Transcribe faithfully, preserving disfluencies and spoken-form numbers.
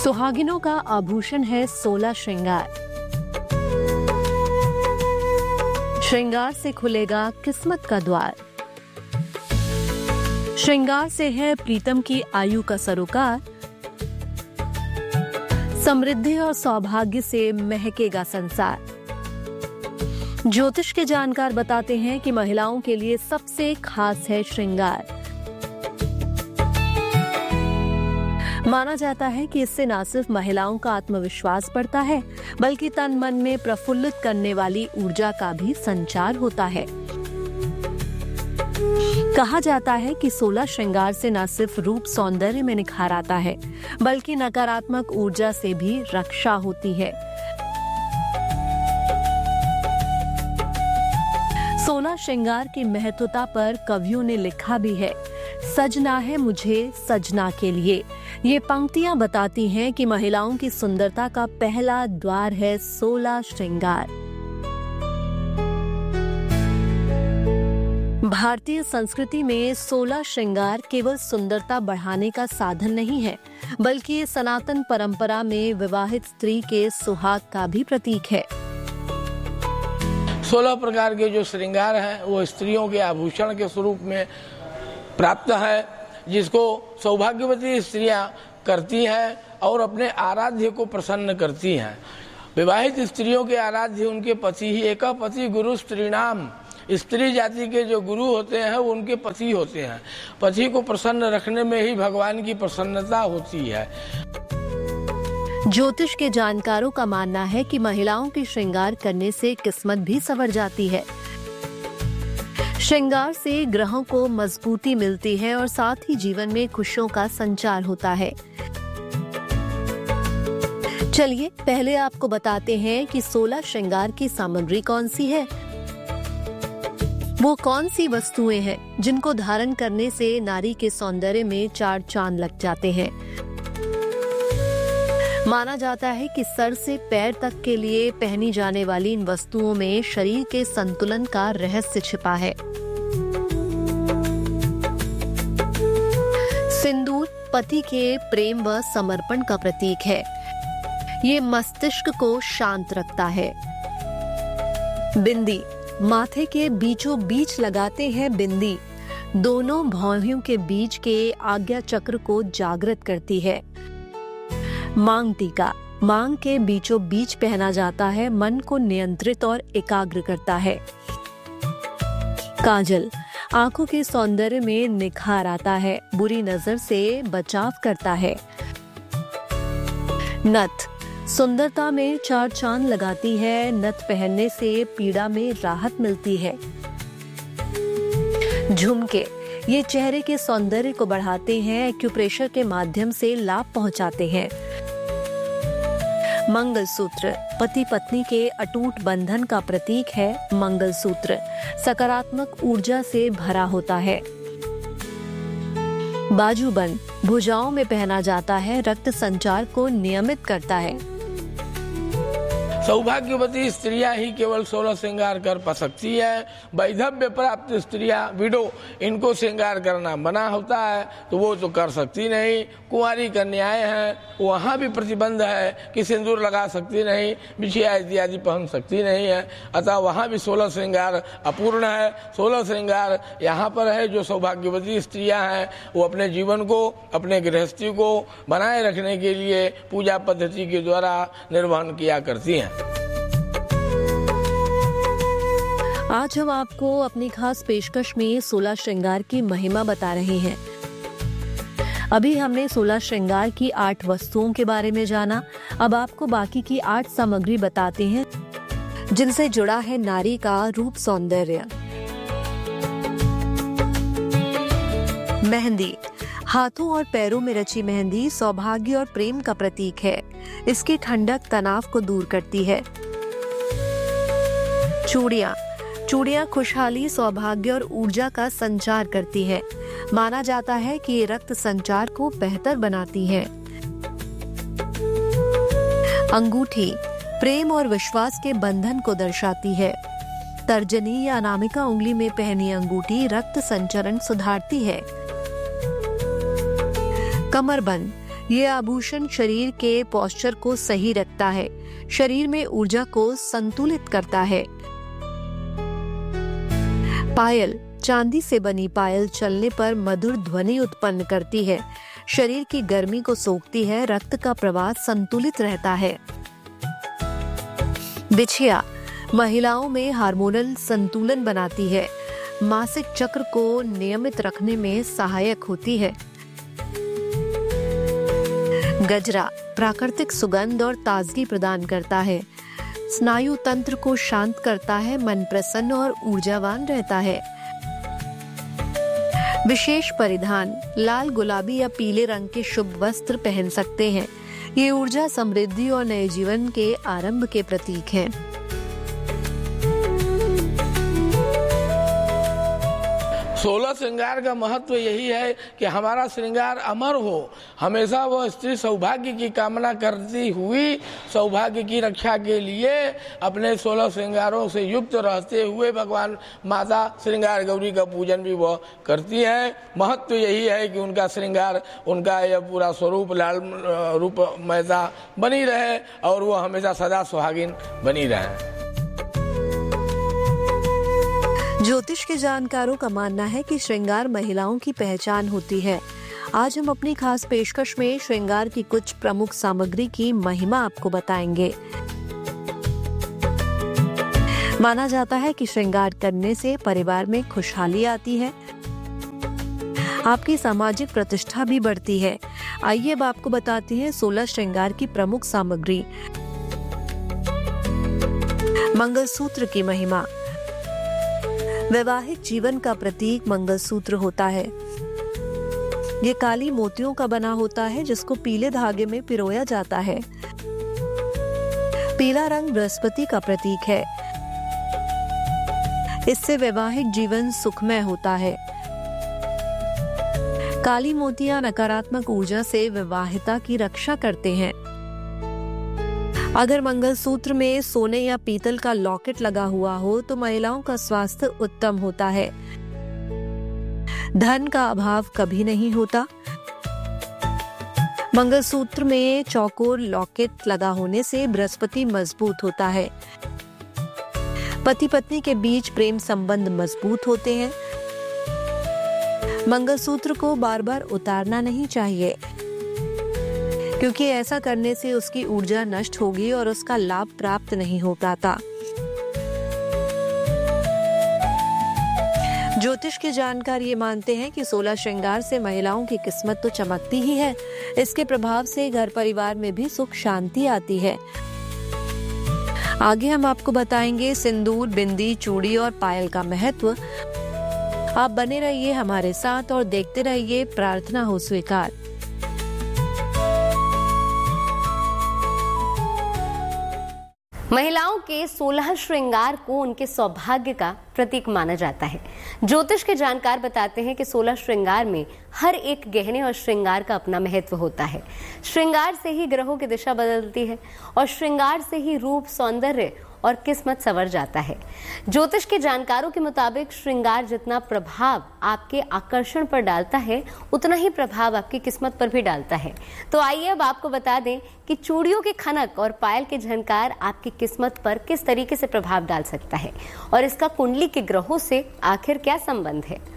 सुहागिनों का आभूषण है सोलह श्रृंगार। श्रृंगार से खुलेगा किस्मत का द्वार। श्रृंगार से है प्रीतम की आयु का सरोकार। समृद्धि और सौभाग्य से महकेगा संसार। ज्योतिष के जानकार बताते हैं कि महिलाओं के लिए सबसे खास है श्रृंगार। माना जाता है कि इससे न सिर्फ महिलाओं का आत्मविश्वास बढ़ता है, बल्कि तन मन में प्रफुल्लित करने वाली ऊर्जा का भी संचार होता है। कहा जाता है कि सोलह श्रृंगार से न सिर्फ रूप सौंदर्य में निखार आता है, बल्कि नकारात्मक ऊर्जा से भी रक्षा होती है। सोलह श्रृंगार की महत्वता पर कवियों ने लिखा भी है, सजना है मुझे सजना के लिए। ये पंक्तियां बताती हैं कि महिलाओं की सुंदरता का पहला द्वार है सोलह श्रृंगार। भारतीय संस्कृति में सोलह श्रृंगार केवल सुंदरता बढ़ाने का साधन नहीं है, बल्कि सनातन परंपरा में विवाहित स्त्री के सुहाग का भी प्रतीक है। सोलह प्रकार के जो श्रृंगार हैं वो स्त्रियों के आभूषण के स्वरूप में प्राप्त है, जिसको सौभाग्यवती स्त्रियां करती हैं और अपने आराध्य को प्रसन्न करती हैं। विवाहित स्त्रियों के आराध्य उनके पति ही। एका पति गुरु स्त्रीणाम, स्त्री जाति के जो गुरु होते हैं वो उनके पति होते हैं। पति को प्रसन्न रखने में ही भगवान की प्रसन्नता होती है। ज्योतिष के जानकारों का मानना है कि महिलाओं के श्रृंगार करने से किस्मत भी संवर जाती है। श्रृंगार से ग्रहों को मजबूती मिलती है और साथ ही जीवन में खुशियों का संचार होता है। चलिए पहले आपको बताते हैं कि सोलह श्रृंगार की सामग्री कौन सी है। वो कौन सी वस्तुएं हैं जिनको धारण करने से नारी के सौंदर्य में चार चांद लग जाते हैं। माना जाता है कि सर से पैर तक के लिए पहनी जाने वाली इन वस्तुओं में शरीर के संतुलन का रहस्य छिपा है। सिंदूर पति के प्रेम व समर्पण का प्रतीक है। ये मस्तिष्क को शांत रखता है। बिंदी माथे के बीचों बीच लगाते हैं बिंदी। दोनों भौहों के बीच के आज्ञा चक्र को जागृत करती है। मांग टीका मांग के बीचों बीच पहना जाता है, मन को नियंत्रित और एकाग्र करता है। काजल आंखों के सौंदर्य में निखार आता है, बुरी नजर से बचाव करता है। नथ सुंदरता में चार चांद लगाती है। नथ पहनने से पीड़ा में राहत मिलती है। झुमके ये चेहरे के सौंदर्य को बढ़ाते हैं, एक्यूप्रेशर के माध्यम से लाभ पहुंचाते हैं। मंगलसूत्र पति पत्नी के अटूट बंधन का प्रतीक है। मंगलसूत्र सकारात्मक ऊर्जा से भरा होता है। बाजूबंद भुजाओं में पहना जाता है, रक्त संचार को नियमित करता है। सौभाग्यवती स्त्रियां ही केवल सोलह श्रृंगार कर पा सकती है। वैधव्य प्राप्त स्त्रियां, विडो, इनको श्रृंगार करना मना होता है, तो वो तो कर सकती नहीं। कुंवारी कन्याएं हैं, वहाँ भी प्रतिबंध है कि सिंदूर लगा सकती नहीं, बिछिया इत्यादि पहन सकती नहीं है। अतः वहाँ भी सोलह श्रृंगार अपूर्ण है। सोलह श्रृंगार यहाँ पर है। जो सौभाग्यवती स्त्रियां हैं वो अपने जीवन को, अपने गृहस्थी को बनाए रखने के लिए पूजा पद्धति के द्वारा निर्वहन किया करती हैं। आज हम आपको अपनी खास पेशकश में सोलह श्रृंगार की महिमा बता रहे हैं। अभी हमने सोलह श्रृंगार की आठ वस्तुओं के बारे में जाना। अब आपको बाकी की आठ सामग्री बताते हैं जिनसे जुड़ा है नारी का रूप सौंदर्य। मेहंदी हाथों और पैरों में रची मेहंदी सौभाग्य और प्रेम का प्रतीक है। इसकी ठंडक तनाव को दूर करती है। चूड़ियां चूड़ियां खुशहाली, सौभाग्य और ऊर्जा का संचार करती है। माना जाता है कि ये रक्त संचार को बेहतर बनाती है। अंगूठी प्रेम और विश्वास के बंधन को दर्शाती है। तर्जनी या अनामिका उंगली में पहनी अंगूठी रक्त संचरण सुधारती है। कमरबंद ये आभूषण शरीर के पोस्चर को सही रखता है, शरीर में ऊर्जा को संतुलित करता है। पायल, चांदी से बनी पायल चलने पर मधुर ध्वनि उत्पन्न करती है, शरीर की गर्मी को सोखती है, रक्त का प्रवाह संतुलित रहता है। बिछिया महिलाओं में हार्मोनल संतुलन बनाती है, मासिक चक्र को नियमित रखने में सहायक होती है। गजरा प्राकृतिक सुगंध और ताजगी प्रदान करता है, स्नायु तंत्र को शांत करता है, मन प्रसन्न और ऊर्जावान रहता है। विशेष परिधान, लाल, गुलाबी या पीले रंग के शुभ वस्त्र पहन सकते हैं। ये ऊर्जा, समृद्धि और नए जीवन के आरंभ के प्रतीक हैं। सोलह श्रृंगार का महत्व यही है कि हमारा श्रृंगार अमर हो, हमेशा वो स्त्री सौभाग्य की कामना करती हुई सौभाग्य की रक्षा के लिए अपने सोलह श्रृंगारों से युक्त रहते हुए भगवान माता श्रृंगार गौरी का पूजन भी वो करती है। महत्व यही है कि उनका श्रृंगार, उनका यह पूरा स्वरूप लाल रूप मैदा बनी रहे और वो हमेशा सदा सुहागिन बनी रहे। ज्योतिष के जानकारों का मानना है कि श्रृंगार महिलाओं की पहचान होती है। आज हम अपनी खास पेशकश में श्रृंगार की कुछ प्रमुख सामग्री की महिमा आपको बताएंगे। माना जाता है कि श्रृंगार करने से परिवार में खुशहाली आती है, आपकी सामाजिक प्रतिष्ठा भी बढ़ती है। आइए अब आपको बताती हैं सोलह श्रृंगार की प्रमुख सामग्री। मंगलसूत्र की महिमा। वैवाहिक जीवन का प्रतीक मंगलसूत्र होता है। ये काली मोतियों का बना होता है जिसको पीले धागे में पिरोया जाता है। पीला रंग बृहस्पति का प्रतीक है, इससे वैवाहिक जीवन सुखमय होता है। काली मोतियां नकारात्मक ऊर्जा से विवाहिता की रक्षा करते हैं। अगर मंगलसूत्र में सोने या पीतल का लॉकेट लगा हुआ हो तो महिलाओं का स्वास्थ्य उत्तम होता है, धन का अभाव कभी नहीं होता। मंगलसूत्र में चौकोर लॉकेट लगा होने से बृहस्पति मजबूत होता है। पति पत्नी के बीच प्रेम संबंध मजबूत होते हैं। मंगलसूत्र को बार बार उतारना नहीं चाहिए, क्योंकि ऐसा करने से उसकी ऊर्जा नष्ट होगी और उसका लाभ प्राप्त नहीं हो पाता। ज्योतिष के जानकार ये मानते हैं कि सोलह श्रृंगार से महिलाओं की किस्मत तो चमकती ही है, इसके प्रभाव से घर परिवार में भी सुख शांति आती है। आगे हम आपको बताएंगे सिंदूर, बिंदी, चूड़ी और पायल का महत्व। आप बने रहिए हमारे साथ और देखते रहिए प्रार्थना हो स्वीकार। महिलाओं के सोलह श्रृंगार को उनके सौभाग्य का प्रतीक माना जाता है। ज्योतिष के जानकार बताते हैं कि सोलह श्रृंगार में हर एक गहने और श्रृंगार का अपना महत्व होता है। श्रृंगार से ही ग्रहों की दिशा बदलती है और श्रृंगार से ही रूप, सौंदर्य और किस्मत संवर जाता है। ज्योतिष के जानकारों के मुताबिक श्रृंगार जितना प्रभाव आपके आकर्षण पर डालता है, उतना ही प्रभाव आपकी किस्मत पर भी डालता है। तो आइए अब आपको बता दें कि चूड़ियों की खनक और पायल के झनकार आपकी किस्मत पर किस तरीके से प्रभाव डाल सकता है और इसका कुंडली के ग्रहों से आखिर क्या संबंध है।